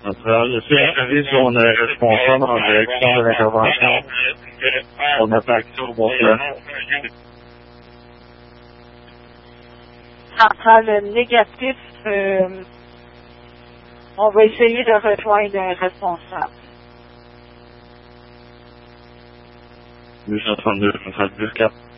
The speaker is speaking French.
Après, je suis arrivé sur on est responsable en direction de l'intervention. On n'a pas accès au bon plan. Centrale négatif, on va essayer de rejoindre un responsable. 232, centrale 10-4.